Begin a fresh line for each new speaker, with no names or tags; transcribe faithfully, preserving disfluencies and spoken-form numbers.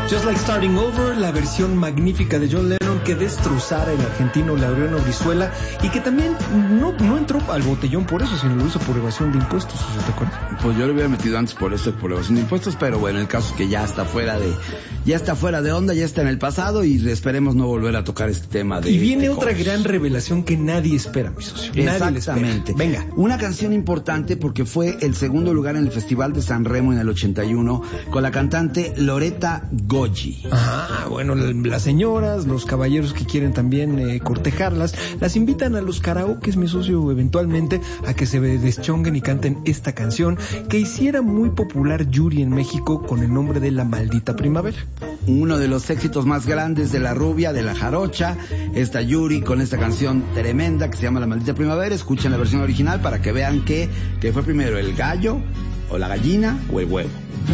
Just Like Starting Over, la versión magnífica de John Lennon que destrozara el argentino Laureano Brizuela y que también no, no entró al botellón por eso, sino lo hizo por evasión de impuestos, ¿te acuerdas?
Pues yo lo hubiera metido antes por eso, por evasión de impuestos, pero bueno, el caso es que ya está fuera de, ya está fuera de onda, ya está en el pasado y esperemos no volver a tocar este tema de...
Y viene
de
otra
covers.
gran revelación que nadie espera, mi socio.
Exactamente.
Venga.
Una canción importante porque fue el segundo lugar en el Festival de San Remo en el ochenta y uno con la cantante Loretta Goggi.
Ah, bueno, las señoras, los caballeros que quieren también eh, cortejarlas, las invitan a los karaokes, mi socio, eventualmente, a que se deschonguen y canten esta canción que hiciera muy popular Yuri en México con el nombre de La Maldita Primavera.
Uno de los éxitos más grandes de la rubia, de la jarocha, esta Yuri con esta canción tremenda que se llama La Maldita Primavera. Escuchen la versión original para que vean que, que fue primero el gallo o la gallina o el huevo.